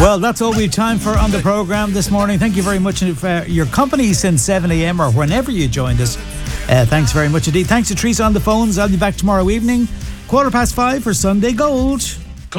Well, that's all we have time for on the programme this morning. Thank you very much for your company since 7 a.m. or whenever you joined us. Thanks very much indeed. Thanks to Teresa on the phones. I'll be back tomorrow evening, 5:15 for Sunday Gold.